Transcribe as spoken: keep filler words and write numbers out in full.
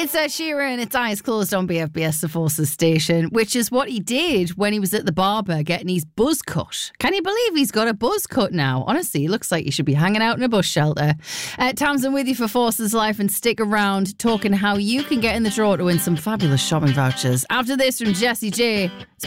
It's Ed Sheeran. It's Eyes Closed on B F B S, the Forces station, which is what he did when he was at the barber getting his buzz cut. Can you believe he's got a buzz cut now? Honestly, he looks like he should be hanging out in a bus shelter. Uh, Tamsin with you for Forces Life, and stick around talking how you can get in the draw to win some fabulous shopping vouchers. After this from Jessie J.